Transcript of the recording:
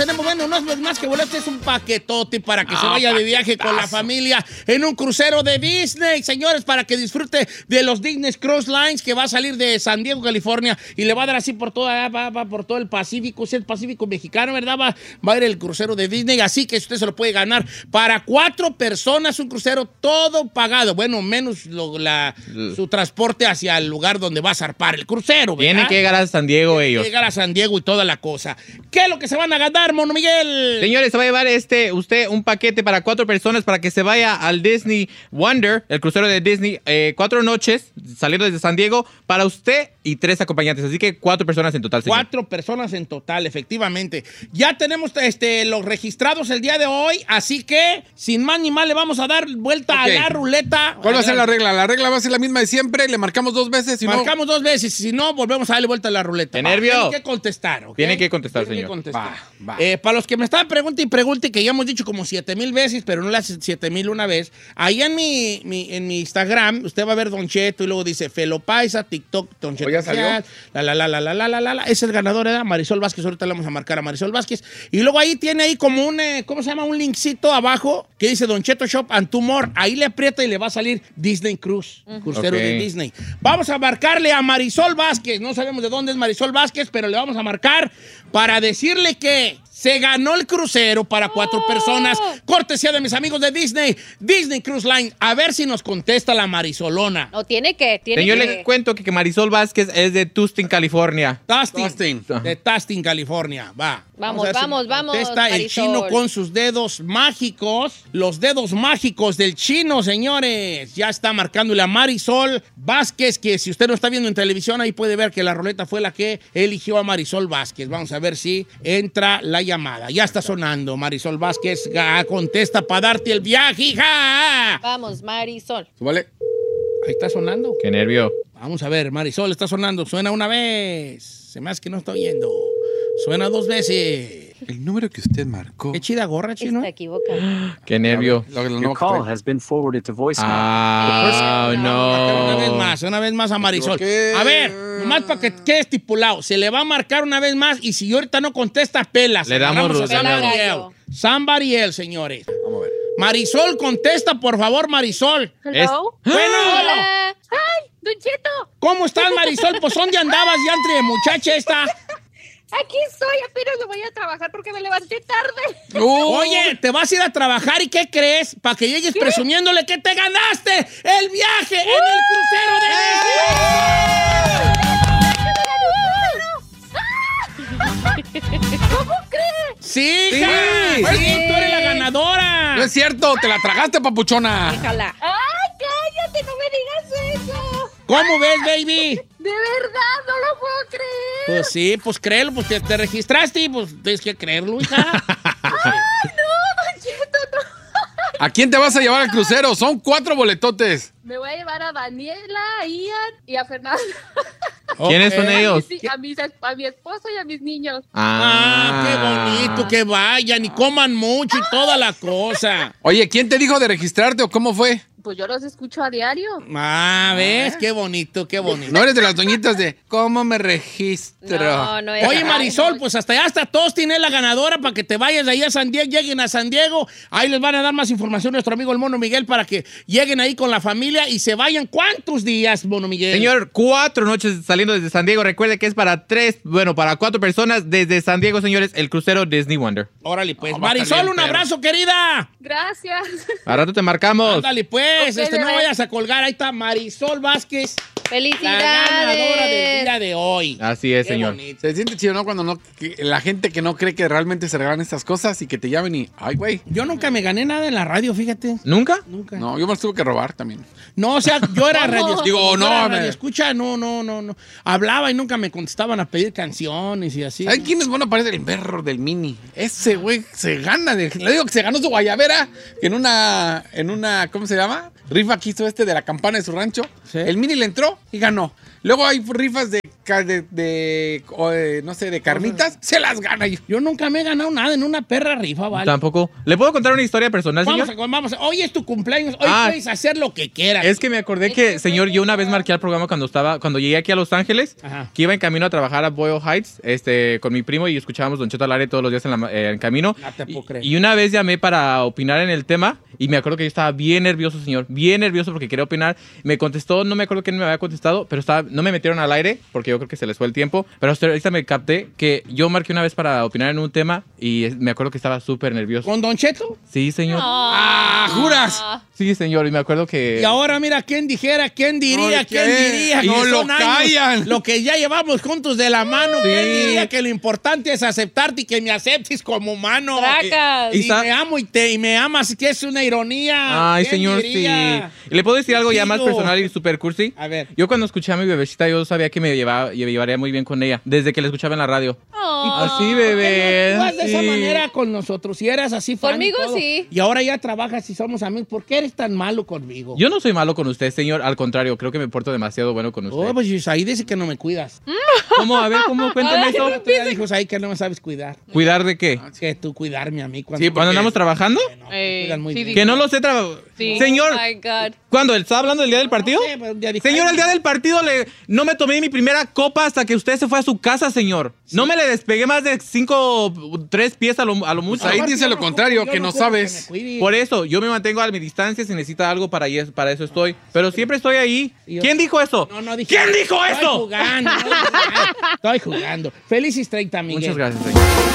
Tenemos, bueno, no es más que boletos, es un paquetote para que se vaya de viaje con la familia en un crucero de Disney, señores, para que disfrute de los Disney Cruise Lines que va a salir de San Diego, California, y le va a dar así por toda, va por todo el Pacífico, es el Pacífico mexicano, ¿verdad? Va a ir el crucero de Disney, así que usted se lo puede ganar para 4 personas, un crucero todo pagado, bueno, menos su transporte hacia el lugar donde va a zarpar el crucero, ¿verdad? Tienen que llegar a San Diego ellos. Llegar a San Diego y toda la cosa. ¿Qué es lo que se van a ganar, Mono Miguel? Señores, se va a llevar usted un paquete para 4 personas para que se vaya al Disney Wonder, el crucero de Disney, 4 noches, saliendo desde San Diego, para usted y 3 acompañantes. Así que 4 personas en total, señor. 4 personas en total, efectivamente. Ya tenemos los registrados el día de hoy, así que, sin más ni más, le vamos a dar vuelta a la ruleta. ¿Cuál va a ser la regla? La regla va a ser la misma de siempre, le marcamos 2 veces, marcamos 2 veces, si no, volvemos a darle vuelta a la ruleta. ¡Qué nervio! Tienen que contestar, ¿ok? Tienen que contestar, señor. Va. Para los que me estaban pregunte, que ya hemos dicho como 7,000 veces, pero no las 7,000 una vez, ahí en mi Instagram, usted va a ver Don Cheto y luego dice Felo Paisa, TikTok, Don Cheto. ¿Ya salió? Es el ganador, ¿verdad? Marisol Vázquez, ahorita le vamos a marcar a Marisol Vázquez. Y luego ahí tiene ahí como un, ¿cómo se llama? Un linkcito abajo que dice Don Cheto Shop and Two More. Ahí le aprieta y le va a salir Disney Cruise, crucero de Disney. Vamos a marcarle a Marisol Vázquez. No sabemos de dónde es Marisol Vázquez, pero le vamos a marcar para decirle que se ganó el crucero para 4 personas, cortesía de mis amigos de Disney Cruise Line. A ver si nos contesta la Marisolona. No, tiene que. Señor, le cuento que Marisol Vázquez es de Tustin, California. Tustin, de Tustin, California. Va. Vamos. Contesta el chino con sus dedos mágicos. Los dedos mágicos del chino, señores. Ya está marcándole a Marisol Vázquez, que si usted no está viendo en televisión, ahí puede ver que la ruleta fue la que eligió a Marisol Vázquez. Vamos a ver si entra la llamada. Ya está sonando. Marisol Vázquez contesta para darte el viaje, hija. Vamos, Marisol. Vale. Ahí está sonando. Qué nervio. Vamos a ver, Marisol, está sonando. Suena una vez. Se me hace que no está oyendo. Suena 2 veces. El número que usted marcó. Qué chida gorra, chino. Está equivocado. Qué nervio. Your call has been forwarded to voicemail. Una vez más a Marisol. A ver, nomás para que quede estipulado. Se le va a marcar una vez más y si ahorita no contesta, pelas. Le damos Somebody else, señores. Vamos a ver. Marisol, contesta, por favor, Marisol. Hello. Bueno. Hola. Ay, Don Cheto. ¿Cómo estás, Marisol? Pues, ¿dónde andabas ya entre muchacha esta? Aquí estoy, apenas me voy a trabajar porque me levanté tarde. Oye, te vas a ir a trabajar y ¿qué crees? Para que llegues presumiéndole que te ganaste el viaje en el crucero de Disney. ¿Cómo crees? Sí, hija. Sí, tú eres la ganadora. No es cierto, te la tragaste, papuchona. Déjala. Ay, cállate, no me digas eso. ¿Cómo ves, baby? De verdad, no lo puedo creer. Pues sí, pues créelo, pues te registraste y pues tienes que creerlo, hija. Ay, no, Don Cheto, no. ¿A quién te vas a llevar al crucero? Son 4 boletotes. Me voy a llevar a Daniela, a Ian y a Fernando. ¿Quiénes son ellos? A mi esposo y a mis niños. Qué bonito, que vayan y coman mucho y toda la cosa. Oye, ¿quién te dijo de registrarte o cómo fue? Pues yo los escucho a diario. ¿Ves? Qué bonito, qué bonito. No eres de las doñitas de ¿cómo me registro? No. Oye, Marisol, pues hasta allá está Tostin, es la ganadora para que te vayas de ahí a San Diego, lleguen a San Diego. Ahí les van a dar más información nuestro amigo el Mono Miguel para que lleguen ahí con la familia y se vayan. ¿Cuántos días, Mono Miguel? Señor, 4 noches saliendo desde San Diego. Recuerde que es para 4 personas desde San Diego, señores, el crucero Disney Wonder. Órale, pues. Marisol, un abrazo, querida. Gracias. A rato te marcamos. Ándale, pues. Okay, No vayas a colgar. Ahí está Marisol Vázquez. ¡Felicidades! La ganadora del día de hoy. Así es, Qué señor. bonito. Se siente chido, ¿no? Cuando la gente que no cree que realmente se regalan estas cosas y que te llamen y... ¡Ay, güey! Yo nunca me gané nada en la radio, fíjate. ¿Nunca? Nunca. No, yo me los tuve que robar también. No, o sea, yo era radio. Digo, no, radio escucha, no. Hablaba y nunca me contestaban a pedir canciones y así. ¿Sabes quién es bueno para el berro del Mini? Ese güey se gana. Le digo que se ganó su guayabera en una, ¿cómo se llama? Rifa que hizo de la campana de su rancho. Sí. El Mini le entró y ganó. Luego hay rifas de no sé, de carnitas, se las gana. Yo nunca me he ganado nada en una perra rifa, ¿vale? Tampoco. ¿Le puedo contar una historia personal, señor? Vamos, hoy es tu cumpleaños, hoy puedes hacer lo que quieras. Es que me acordé que, señor, yo una vez marqué al programa cuando llegué aquí a Los Ángeles, que iba en camino a trabajar a Boyle Heights, con mi primo y escuchábamos Don Cheto al aire todos los días en camino. No te puedo creer. Y una vez llamé para opinar en el tema y me acuerdo que yo estaba bien nervioso, señor, bien nervioso porque quería opinar. Me contestó, no me acuerdo quién me había contestado, pero no me metieron al aire porque yo creo que se les fue el tiempo. Pero hasta ahorita me capté que yo marqué una vez para opinar en un tema y me acuerdo que estaba súper nervioso. ¿Con Don Cheto? Sí, señor. ¿Juras? Sí, señor, y me acuerdo que... Y ahora mira, ¿quién diría? ¿Qué? No que lo son años, callan. lo que ya llevamos juntos de la mano. Sí. ¿Quién diría que lo importante es aceptarte y que me aceptes como humano? Tracas. Y me amo y me amas, que es una ironía. Ay, ¿Quién señor, diría? sí. ¿Y le puedo decir algo ya más Digo. personal y super cursi? A ver. Yo cuando escuché a mi bebecita, yo sabía que me llevaría muy bien con ella, desde que la escuchaba en la radio. Así, bebé. Tú vas de esa sí. manera con nosotros, si eras así fan Conmigo y todo. sí. Y ahora ya trabajas y somos amigos. ¿Por qué eres tan malo conmigo? Yo no soy malo con usted, señor. Al contrario, creo que me porto demasiado bueno con usted. Oh, pues ahí dice que no me cuidas. ¿Cómo? A ver, ¿cómo? Cuéntame eso. Tú ya dijo ahí que no me sabes cuidar. ¿Cuidar de qué? Que tú cuidarme a mí cuando, Sí, ¿Cuando andamos trabajando? no, te cuidan muy bien. Que no lo sé trabajar. Sí. Señor, Oh my God. ¿cuándo? ¿Estaba hablando del día del partido? No sé, pero un día dijo, Señor, ay, el día del partido no me tomé mi primera copa hasta que usted se fue a su casa, señor. No me le despegué más de 3 pies a lo mucho. Ahí dice lo contrario, que no sabes. Por eso, yo me mantengo a mi distancia si necesita algo para eso estoy. Pero siempre estoy ahí. ¿Quién dijo eso? No dije. ¿Quién dijo Estoy eso? jugando, no dije nada. Estoy jugando. Felices 30, Miguel. Muchas gracias, señor.